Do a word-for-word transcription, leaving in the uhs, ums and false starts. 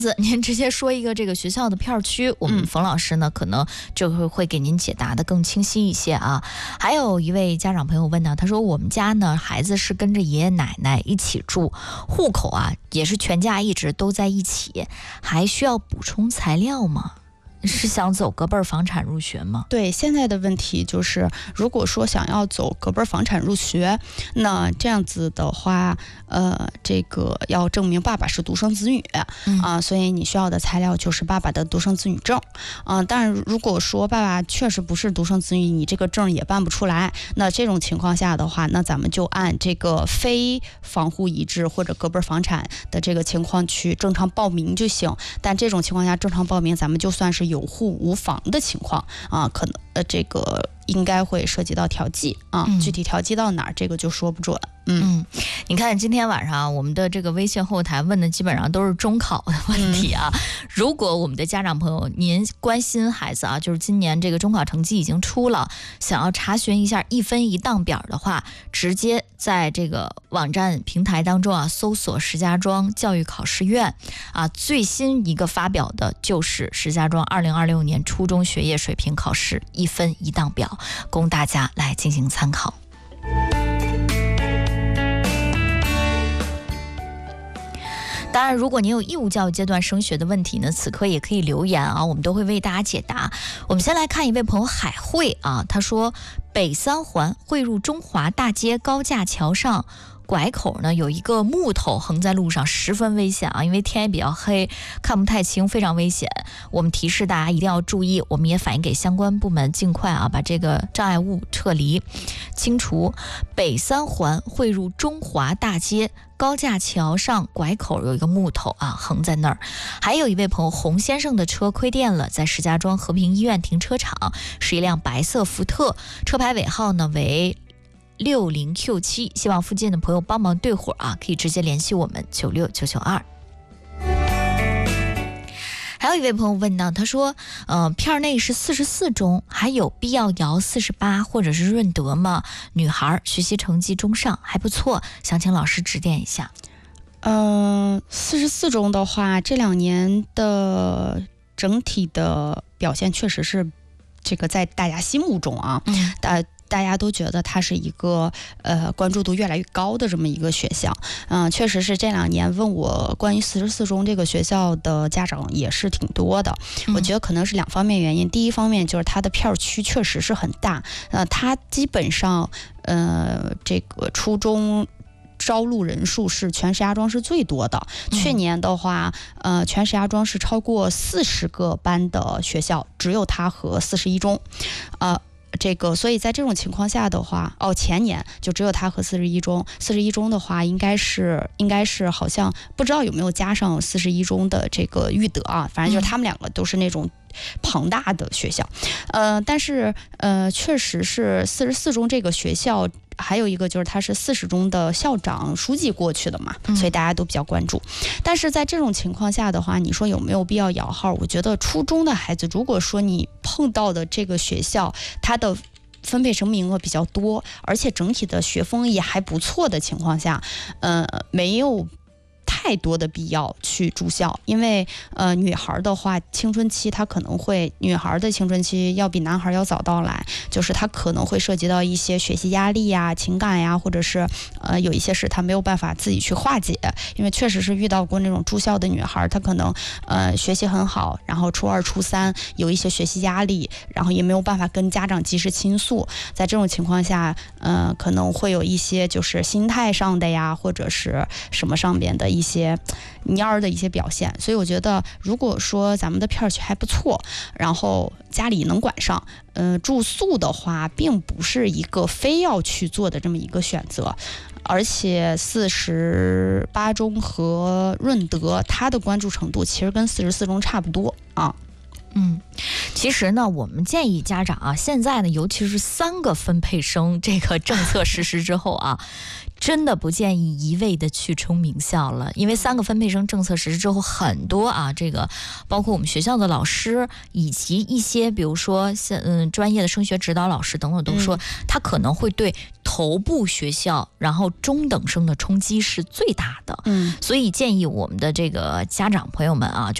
您直接说一个这个学校的片区，我们冯老师呢、嗯、可能就会会给您解答的更清晰一些啊。还有一位家长朋友问呢，他说我们家呢孩子是跟着爷爷奶奶一起住，户口啊也是全家一直都在一起，还需要补充材料吗？是想走隔辈儿房产入学吗？ 对，现在的问题就是，如果说想要走隔辈儿房产入学，那这样子的话，呃，这个要证明爸爸是独生子女啊、嗯呃，所以你需要的材料就是爸爸的独生子女证啊、呃。但是如果说爸爸确实不是独生子女，你这个证也办不出来，那这种情况下的话，那咱们就按这个非房户一致或者隔辈儿房产的这个情况去正常报名就行。但这种情况下正常报名，咱们就算是有户无房的情况啊，可能呃这个应该会涉及到调剂啊、嗯，具体调剂到哪儿，这个就说不准。嗯, 嗯，你看今天晚上我们的这个微信后台问的基本上都是中考的问题啊。嗯、如果我们的家长朋友您关心孩子啊，就是今年这个中考成绩已经出了，想要查询一下一分一档表的话，直接在这个网站平台当中啊搜索石家庄教育考试院啊，最新一个发表的就是石家庄二零二六年初中学业水平考试一分一档表，供大家来进行参考。当然，如果您有义务教育阶段升学的问题呢，此刻也可以留言啊，我们都会为大家解答。我们先来看一位朋友海慧啊，他说北三环汇入中华大街高架桥上拐口呢有一个木头横在路上，十分危险啊！因为天也比较黑，看不太清，非常危险。我们提示大家一定要注意，我们也反映给相关部门，尽快啊把这个障碍物撤离清除。北三环汇入中华大街高架桥上拐口有一个木头啊横在那儿。还有一位朋友洪先生的车亏电了，在石家庄和平医院停车场，是一辆白色福特，车牌尾号呢为六零 Q 七， 希望附近的朋友帮忙对会啊，可以直接联系我们九六九九二。还有一位朋友问到，他说呃，片内是四十四中，还有必要摇四十八或者是润德吗？女孩学习成绩中上还不错，想请老师指点一下。 嗯、呃，四十四中的话，这两年的整体的表现确实是这个在大家心目中啊，嗯，大大家都觉得它是一个呃关注度越来越高的这么一个学校。嗯、呃，确实是这两年问我关于四十四中这个学校的家长也是挺多的。嗯、我觉得可能是两方面原因，第一方面就是它的片区确实是很大，呃，它基本上呃这个初中招录人数是全石家庄是最多的。去年的话，呃，全石家庄是超过四十个班的学校，只有它和四十一中，呃。这个，所以在这种情况下的话，哦，前年就只有它和四十一中，四十一中的话，应该是应该是好像不知道有没有加上四十一中的这个育德啊，反正就是他们两个都是那种庞大的学校，呃，但是呃，确实是四十四中这个学校。还有一个就是他是四十中的校长书记过去的嘛，所以大家都比较关注。但是在这种情况下的话，你说有没有必要摇号？我觉得初中的孩子，如果说你碰到的这个学校，它的分配成名额比较多，而且整体的学风也还不错的情况下，呃，没有太多的必要去住校，因为呃，女孩的话，青春期她可能会，女孩的青春期要比男孩要早到来，就是她可能会涉及到一些学习压力呀、情感呀，或者是呃有一些事她没有办法自己去化解，因为确实是遇到过那种住校的女孩，她可能呃学习很好，然后初二、初三有一些学习压力，然后也没有办法跟家长及时倾诉，在这种情况下，呃可能会有一些就是心态上的呀，或者是什么上边的一些。一些蔫儿的一些表现，所以我觉得，如果说咱们的片区还不错，然后家里能管上，呃，住宿的话，并不是一个非要去做的这么一个选择。而且四十八中和润德，它的关注程度其实跟四十四中差不多啊。 嗯，其实呢，我们建议家长啊，现在呢，尤其是三个分配生这个政策实施之后啊，真的不建议一味的去冲名校了，因为三个分配生政策实施之后，很多啊，这个包括我们学校的老师以及一些比如说像嗯专业的升学指导老师等等，都说他可能会对头部学校，然后中等生的冲击是最大的。嗯，所以建议我们的这个家长朋友们啊，就